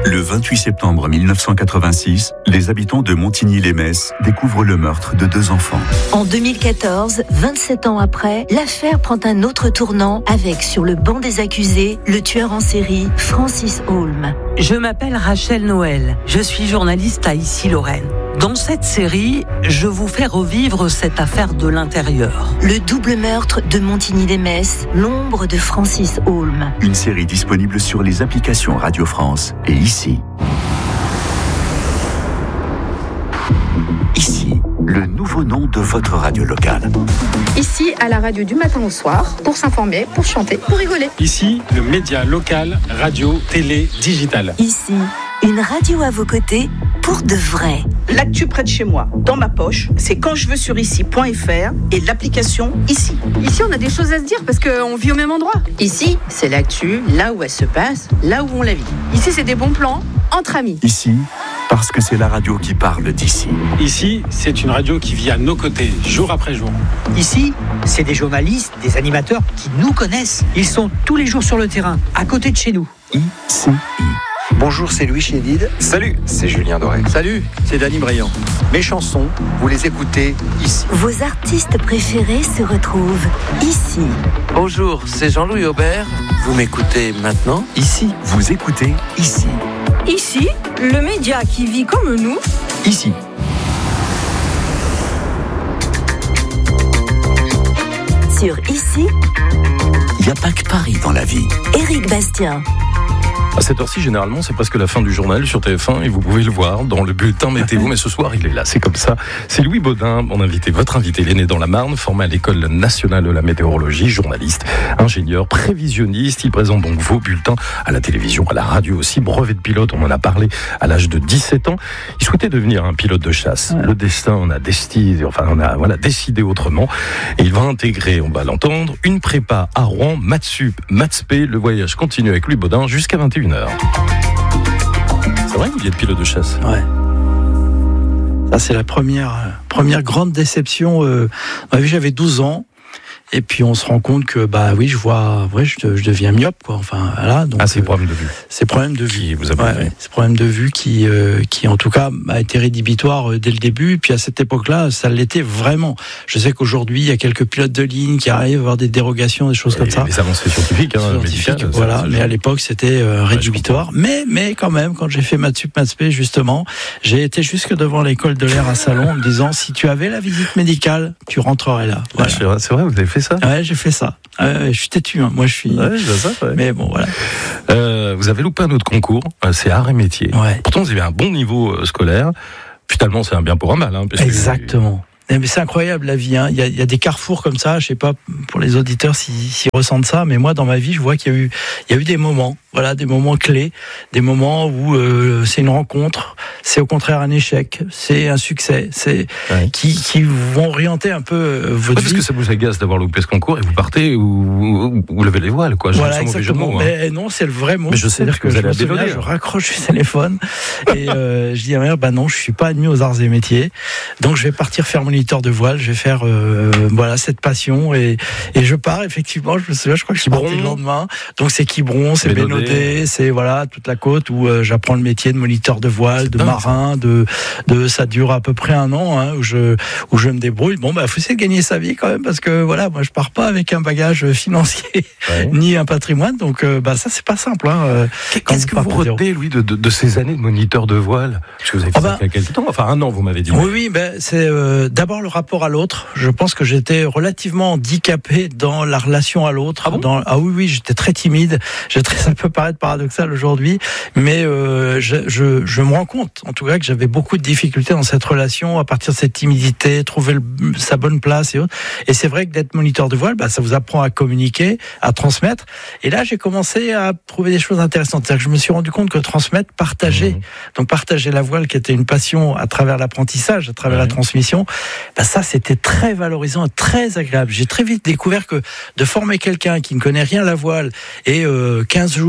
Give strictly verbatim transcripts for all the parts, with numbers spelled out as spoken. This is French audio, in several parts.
Le vingt-huit septembre mille neuf cent quatre-vingt-six, les habitants de Montigny-lès-Metz découvrent le meurtre de deux enfants. En deux mille quatorze, vingt-sept ans après, l'affaire prend un autre tournant avec, sur le banc des accusés, le tueur en série Francis Holm. Je m'appelle Rachel Noël, je suis journaliste à Issy-Lorraine. Dans cette série, je vous fais revivre cette affaire de l'intérieur. Le double meurtre de Montigny-lès-Metz, l'ombre de Francis Holm. Une série disponible sur les applications Radio France et Ici. Ici, le nouveau nom de votre radio locale. Ici, à la radio du matin au soir, pour s'informer, pour chanter, pour rigoler. Ici, le média local, radio, télé, digital. Ici, une radio à vos côtés pour de vrai. L'actu près de chez moi, dans ma poche, c'est quand je veux sur ici point f r et l'application Ici. Ici, on a des choses à se dire parce qu'on vit au même endroit. Ici, c'est l'actu, là où elle se passe, là où on la vit. Ici, c'est des bons plans entre amis. Ici, parce que c'est la radio qui parle d'ici. Ici, c'est une radio qui vit à nos côtés, jour après jour. Ici, c'est des journalistes, des animateurs qui nous connaissent. Ils sont tous les jours sur le terrain, à côté de chez nous. I C I. Bonjour, c'est Louis Chédid. Salut, c'est Julien Doré. Salut, c'est Dany Briand. Mes chansons, vous les écoutez ici. Vos artistes préférés se retrouvent ici. Bonjour, c'est Jean-Louis Aubert. Vous m'écoutez maintenant ici. Vous écoutez Ici. Ici, le média qui vit comme nous. Ici. Sur Ici, il n'y a pas que Paris dans la vie. Éric Bastien. À cette heure-ci, généralement, c'est presque la fin du journal sur T F un et vous pouvez le voir dans le bulletin météo. Mais ce soir, il est là, c'est comme ça. C'est Louis Baudin, mon invité, votre invité. Il est né dans la Marne, formé à l'École nationale de la météorologie, journaliste, ingénieur, prévisionniste. Il présente donc vos bulletins à la télévision, à la radio aussi. Brevet de pilote, on en a parlé à l'âge de dix-sept ans. Il souhaitait devenir un pilote de chasse. Le destin, on a décidé, enfin, on a voilà, décidé autrement. Et il va intégrer, on va l'entendre, une prépa à Rouen, maths sup, maths p. Le voyage continue avec Louis Baudin jusqu'à vingt et une heures. C'est vrai que vous êtes pilote de chasse? Ouais. Ça, c'est la première, première grande déception. Euh, dans ma vie, j'avais douze ans. Et puis on se rend compte que bah oui, je vois, ouais, je, je deviens myope quoi. Enfin voilà. Donc, ah, c'est problème de vue. C'est problème de vue. Vous avez ouais, c'est problème de vue qui, euh, qui en tout cas a été rédhibitoire euh, dès le début. Et puis à cette époque-là, ça l'était vraiment. Je sais qu'aujourd'hui, il y a quelques pilotes de ligne qui arrivent à avoir des dérogations, des choses et comme ça. Les avancées scientifiques, hein, scientifiques médicales, voilà. Ça, mais à l'époque, c'était euh, rédhibitoire. Ouais, mais mais quand même, quand j'ai fait maths sup, maths p justement, j'ai été jusque devant l'école de l'air à Salon en me disant si tu avais la visite médicale, tu rentrerais là. Voilà. Ouais, c'est vrai, vous avez fait ça? Ouais, j'ai fait ça. Ça. Euh, je suis têtu, hein. Moi je suis. Ouais, je vois ça, ouais. Mais bon, voilà. Euh, vous avez loupé un autre concours, c'est Arts et Métiers. Ouais. Pourtant, vous avez un bon niveau euh, scolaire. Finalement, c'est un bien pour un mal. Hein, parce Exactement. Que... Mais c'est incroyable la vie. Hein. Il y a, il y a des carrefours comme ça. Je sais pas pour les auditeurs s'ils, s'ils ressentent ça, mais moi dans ma vie, je vois qu'il y a eu, il y a eu des moments. Voilà, des moments clés, des moments où euh, c'est une rencontre, c'est au contraire un échec, c'est un succès, c'est ouais. qui, qui vont orienter un peu euh, votre ouais, vie. Parce que ça vous agace d'avoir loupé ce concours et vous partez ou vous levez les voiles, quoi. Je voilà, exactement. Mots, hein. Mais non, c'est le vrai mot. Mais je sais C'est-à-dire que, que je, me souviens, je raccroche le téléphone et euh, je dis à ma mère, bah non, je suis pas admis aux arts et métiers, donc je vais partir faire moniteur de voile, je vais faire euh, voilà cette passion et, et je pars effectivement. Je me souviens, je crois que je suis parti le lendemain. Donc c'est Quiberon, c'est Bénodet. C'est voilà toute la côte où euh, j'apprends le métier de moniteur de voile, de marin, de de ça dure à peu près un an hein, où je où je me débrouille. Bon bah faut essayer de gagner sa vie quand même parce que voilà moi je pars pas avec un bagage financier ouais. ni un patrimoine donc euh, bah ça c'est pas simple. Hein, Qu'est-ce que vous retenez Louis de, de de ces années de moniteur de voile? Parce que vous avez fait oh, ça il y a quelques temps, enfin un an vous m'avez dit. Oui oui ben c'est euh, d'abord le rapport à l'autre. Je pense que j'étais relativement handicapé dans la relation à l'autre. Ah bon dans, ah oui oui j'étais très timide. J'étais, ça peut paraître paradoxal aujourd'hui, mais euh, je, je, je me rends compte, en tout cas, que j'avais beaucoup de difficultés dans cette relation, à partir de cette timidité, trouver le, sa bonne place et autres. Et c'est vrai que d'être moniteur de voile, bah, ça vous apprend à communiquer, à transmettre. Et là, j'ai commencé à trouver des choses intéressantes. C'est-à-dire que je me suis rendu compte que transmettre, partager, mmh. donc partager la voile, qui était une passion à travers l'apprentissage, à travers ouais. la transmission, bah, ça, c'était très valorisant et très agréable. J'ai très vite découvert que de former quelqu'un qui ne connaît rien à la voile et euh, quinze jours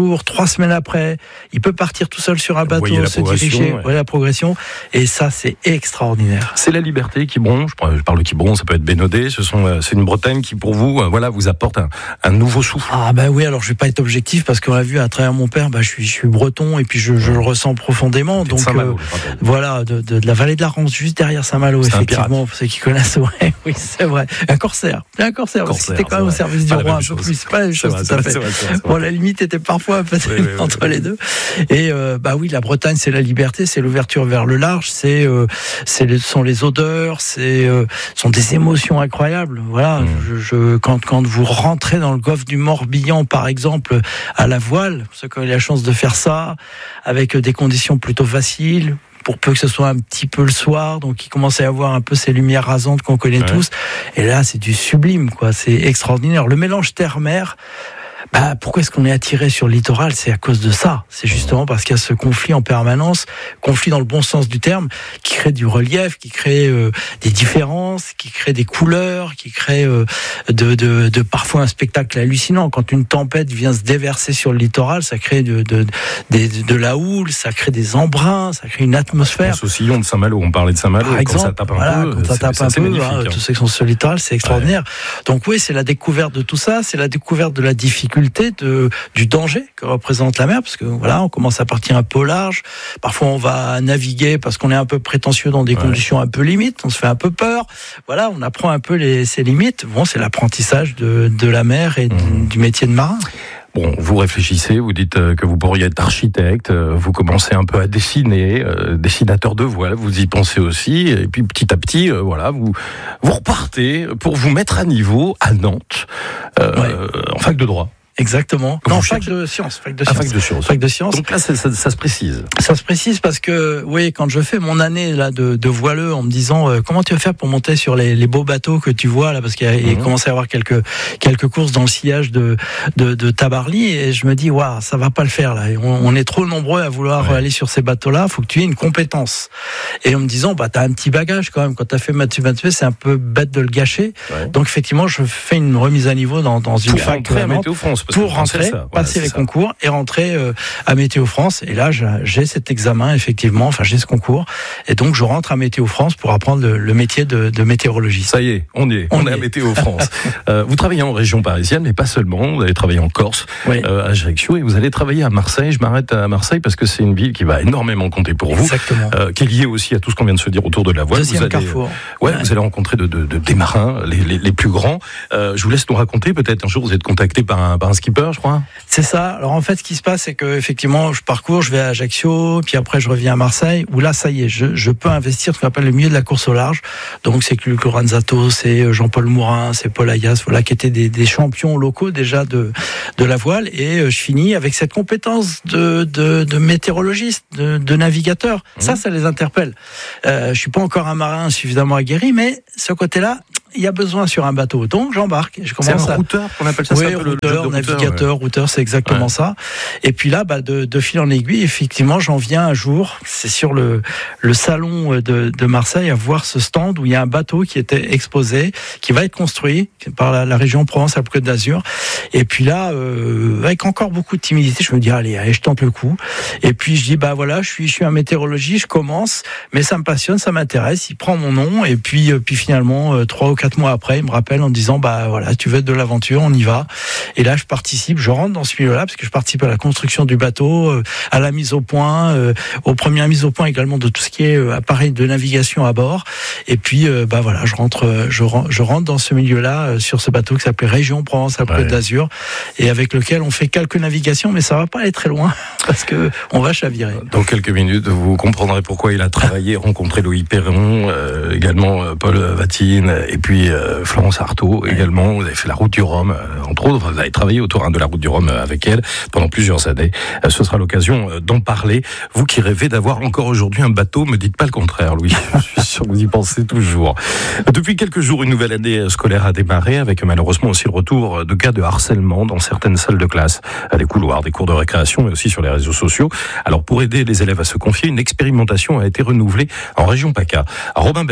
jours, trois semaines après, il peut partir tout seul sur un bateau, se diriger, ouais. voilà la progression. Et ça, c'est extraordinaire. C'est la liberté Quiberon. Je parle de Quiberon, ça peut être Bénodet. Ce sont, c'est une Bretagne qui, pour vous, voilà, vous apporte un, un nouveau souffle. Ah ben bah oui, alors je vais pas être objectif parce qu'on l'a vu à travers mon père. Bah je suis, je suis breton et puis je, je le ressens profondément. Donc euh, voilà, de, de, de la vallée de la Rance, juste derrière Saint-Malo, c'est effectivement, pour ceux qui connaissent. Ouais, oui, c'est vrai. Un corsaire, un corsaire. Parce que c'était quand même au service du roi un peu plus. C'est pas la même chose tout à fait. Bon, la limite était parfois un peu oui, oui, entre oui. les deux. Et euh, bah oui, la Bretagne, c'est la liberté, c'est l'ouverture vers le large, c'est euh, c'est les, sont les odeurs, c'est euh, sont des émotions incroyables. Voilà, mmh. je, je quand quand vous rentrez dans le golfe du Morbihan, par exemple, à la voile, ceux qui ont eu la chance de faire ça, avec des conditions plutôt faciles, pour peu que ce soit un petit peu le soir, donc il commence à y avoir un peu ces lumières rasantes qu'on connaît ouais. tous. Et là, c'est du sublime, quoi. C'est extraordinaire. Le mélange terre-mer. Bah, pourquoi est-ce qu'on est attiré sur le littoral ? C'est à cause de ça. C'est justement parce qu'il y a ce conflit en permanence, conflit dans le bon sens du terme, qui crée du relief, qui crée euh, des différences, qui crée des couleurs, qui crée euh, de, de, de parfois un spectacle hallucinant. Quand une tempête vient se déverser sur le littoral, ça crée de, de, de, de la houle, ça crée des embruns, ça crée une atmosphère. Je pense au sillon de Saint-Malo, on parlait de Saint-Malo, par exemple, quand ça tape un voilà, peu, quand ça tape un peu, hein, hein. tous ceux qui sont sur le littoral, c'est extraordinaire. Ouais. Donc oui, c'est la découverte de tout ça, c'est la découverte de la difficulté, de, du danger que représente la mer, parce que voilà, on commence à partir un peu au large. Parfois, on va naviguer parce qu'on est un peu prétentieux dans des ouais. conditions un peu limites. On se fait un peu peur. Voilà, on apprend un peu les, ses limites. Bon, c'est l'apprentissage de, de la mer et mmh. du métier de marin. Bon, vous réfléchissez, vous dites que vous pourriez être architecte, vous commencez un peu à dessiner, euh, dessinateur de voile, vous y pensez aussi, et puis petit à petit, euh, voilà, vous vous repartez pour vous mettre à niveau à Nantes, euh, ouais. en fac de droit. Exactement. Vous non, cherchez... fac de sciences. Fac de ah, sciences. fac de sciences. Fac de sciences. Donc là, ça, ça, ça se précise. Ça se précise parce que, oui, quand je fais mon année là de, de voileux, en me disant euh, comment tu vas faire pour monter sur les, les beaux bateaux que tu vois là, parce qu'il y a, mmh. il commence à y avoir quelques quelques courses dans le sillage de de, de Tabarly, et je me dis waouh, ça va pas le faire là. On, on est trop nombreux à vouloir ouais. aller sur ces bateaux-là. Faut que tu aies une compétence. Et en me disant bah t'as un petit bagage quand même. Quand t'as fait Mathieu Mathieu, c'est un peu bête de le gâcher. Ouais. Donc effectivement, je fais une remise à niveau dans dans une pour fac rentrer à Météo France. Pour rentrer. Voilà, passer les ça. concours et rentrer euh, à Météo France. Et là, j'ai cet examen, effectivement, enfin, j'ai ce concours. Et donc, je rentre à Météo France pour apprendre le, le métier de, de météorologiste. Ça y est, on y est. On, on est à Météo France. euh, vous travaillez en région parisienne, mais pas seulement. Vous allez travailler en Corse, oui. euh, à Ajaccio, et vous allez travailler à Marseille. Je m'arrête à Marseille parce que c'est une ville qui va énormément compter pour vous. Exactement. Euh, qui est liée aussi à tout ce qu'on vient de se dire autour de la voile. Deuxième vous allez, carrefour. Ouais, ouais, vous allez rencontrer de, de, de, des marins, les, les, les plus grands. Euh, je vous laisse nous raconter. Peut-être un jour, vous êtes contacté par un, par un skipper, je crois. C'est ça. Alors en fait, ce qui se passe, c'est que effectivement, je parcours, je vais à Ajaccio, puis après je reviens à Marseille, où là, ça y est, je, je peux investir ce qu'on appelle le milieu de la course au large. Donc c'est Luc Lorenzato, c'est Jean-Paul Mourin, c'est Paul Ayas, voilà, qui étaient des, des champions locaux déjà de de la voile. Et euh, je finis avec cette compétence de de, de météorologiste, de, de navigateur. Mmh. Ça, ça les interpelle. Euh, je suis pas encore un marin suffisamment aguerri, mais ce côté-là, il y a besoin sur un bateau. Donc, j'embarque. Je commence c'est un à... routeur qu'on appelle ça. Oui, c'est un peu routeur, le, le navigateur, ouais. routeur, c'est exactement ouais. ça. Et puis là, bah, de, de fil en aiguille, effectivement, j'en viens un jour, c'est sur le, le salon de, de Marseille, à voir ce stand où il y a un bateau qui était exposé, qui va être construit par la, la région Provence-Alpes-Côte d'Azur. Et puis là, euh, avec encore beaucoup de timidité, je me dis, allez, allez, je tente le coup. Et puis je dis, bah voilà, je suis, je suis un météorologiste, je commence, mais ça me passionne, ça m'intéresse. Il prend mon nom, et puis, euh, puis finalement, euh, trois ou quatre mois après, il me rappelle en disant, bah voilà, tu veux être de l'aventure, on y va. Et là, je participe, je rentre dans ce milieu-là, parce que je participe à la construction du bateau, euh, à la mise au point, euh, aux premières mises au point également de tout ce qui est euh, appareil de navigation à bord. Et puis, euh, bah voilà, je rentre, euh, je, je rentre dans ce milieu-là, euh, sur ce bateau qui s'appelait Région Provence-Alpes-Côte ouais. d'Azur, et avec lequel on fait quelques navigations, mais ça va pas aller très loin, parce que on va chavirer. Dans quelques minutes, vous comprendrez pourquoi il a travaillé, rencontré Loïc Perron, euh, également euh, Paul Vatine, et puis euh, Florence Artaud ouais. également. Vous avez fait la route du Rhum, euh, entre autres. Vous avez travaillé autour hein, de la route du Rhum avec elle pendant plusieurs années. Euh, ce sera l'occasion euh, d'en parler. Vous qui rêvez d'avoir encore aujourd'hui un bateau, me dites pas le contraire, Louis. Je suis sûr que vous y pensez toujours. Depuis quelques jours, une nouvelle année scolaire a démarré, avec malheureusement aussi le retour de cas de harcèlement dans certaines salles de classe, les couloirs, des cours de récréation, mais aussi sur les réseaux sociaux. Alors, pour aider les élèves à se confier, une expérimentation a été renouvelée en région PACA. Robin Bernot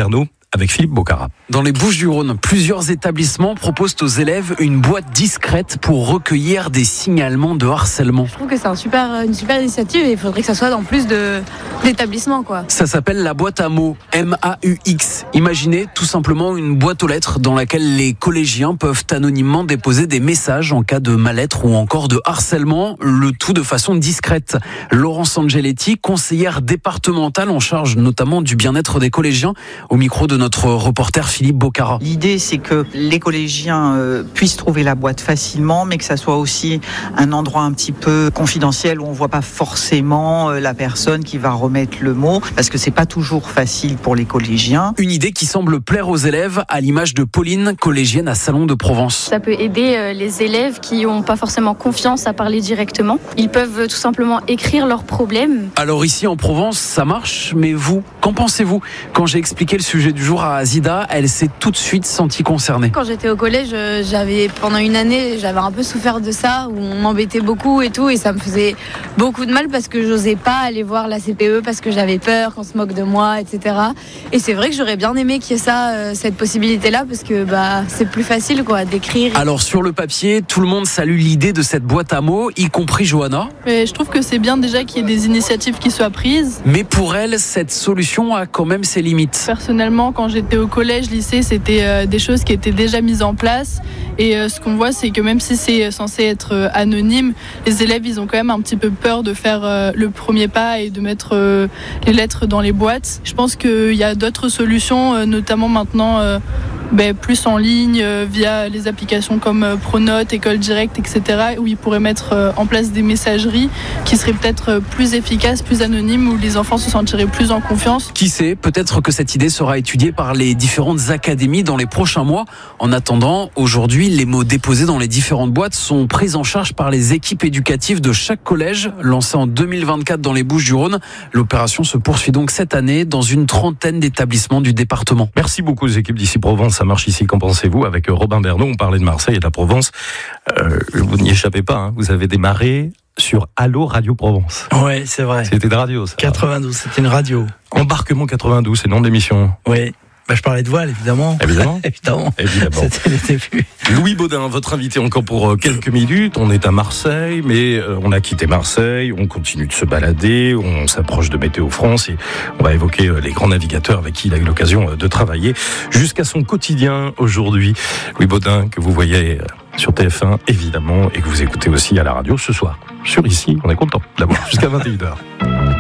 avec Philippe Bocara. Dans les Bouches-du-Rhône, plusieurs établissements proposent aux élèves une boîte discrète pour recueillir des signalements de harcèlement. Je trouve que c'est un super, une super initiative et il faudrait que ça soit dans plus de, d'établissements, quoi. Ça s'appelle la boîte à mots, M A U X. Imaginez tout simplement une boîte aux lettres dans laquelle les collégiens peuvent anonymement déposer des messages en cas de mal-être ou encore de harcèlement, le tout de façon discrète. Laurence Angeletti, conseillère départementale en charge notamment du bien-être des collégiens, au micro de notre reporter Philippe Bocara. L'idée, c'est que les collégiens euh, puissent trouver la boîte facilement, mais que ça soit aussi un endroit un petit peu confidentiel où on voit pas forcément euh, la personne qui va remettre le mot, parce que c'est pas toujours facile pour les collégiens. Une idée qui semble plaire aux élèves, à l'image de Pauline, collégienne à Salon de Provence. Ça peut aider euh, les élèves qui n'ont pas forcément confiance à parler directement. Ils peuvent euh, tout simplement écrire leurs problèmes. Alors ici en Provence, ça marche, mais vous, qu'en pensez-vous ? Quand j'ai expliqué le sujet du jour à Azida, elle s'est tout de suite sentie concernée. Quand j'étais au collège, j'avais pendant une année, j'avais un peu souffert de ça, où on m'embêtait beaucoup et tout, et ça me faisait beaucoup de mal parce que j'osais pas aller voir la C P E parce que j'avais peur qu'on se moque de moi, et cetera. Et c'est vrai que j'aurais bien aimé qu'il y ait ça, euh, cette possibilité-là, parce que bah c'est plus facile quoi d'écrire. Alors sur le papier, tout le monde salue l'idée de cette boîte à mots, y compris Johanna. Mais je trouve que c'est bien déjà qu'il y ait des initiatives qui soient prises. Mais pour elle, cette solution a quand même ses limites. Personnellement, quand j'étais au collège, lycée, c'était euh, des choses qui étaient déjà mises en place. Et euh, ce qu'on voit, c'est que même si c'est censé être euh, anonyme, les élèves, ils ont quand même un petit peu peur de faire euh, le premier pas et de mettre euh, les lettres dans les boîtes. Je pense qu'il y a d'autres solutions, euh, notamment maintenant euh, ben, plus en ligne, euh, via les applications comme euh, Pronote, École Directe, et cetera, où ils pourraient mettre euh, en place des messageries qui seraient peut-être euh, plus efficaces, plus anonymes, où les enfants se sentiraient plus en confiance. Qui sait, peut-être que cette idée sera étudiée par les différentes académies dans les prochains mois. En attendant, aujourd'hui, les mots déposés dans les différentes boîtes sont pris en charge par les équipes éducatives de chaque collège, lancée en deux mille vingt-quatre dans les Bouches-du-Rhône. L'opération se poursuit donc cette année dans une trentaine d'établissements du département. Merci beaucoup aux équipes d'ici Provence. Ça marche ici, qu'en pensez-vous ? Avec Robin Bernot, on parlait de Marseille et de la Provence. Euh, vous n'y échappez pas, hein. Vous avez démarré sur Allo Radio Provence. Oui, c'est vrai. C'était de radio, ça. quatre-vingt-douze, c'était une radio. Embarquement quatre-vingt-douze, c'est le nom de l'émission. Oui. Bah, je parlais de voile, évidemment. Évidemment. évidemment. Évidemment. C'était les débuts. Louis Baudin, votre invité encore pour quelques minutes. On est à Marseille, mais on a quitté Marseille. On continue de se balader. On s'approche de Météo France et on va évoquer les grands navigateurs avec qui il a eu l'occasion de travailler jusqu'à son quotidien aujourd'hui. Louis Baudin, que vous voyez sur T F un, évidemment, et que vous écoutez aussi à la radio ce soir. Sur Ici, on est content de l'avoir jusqu'à vingt et une heures.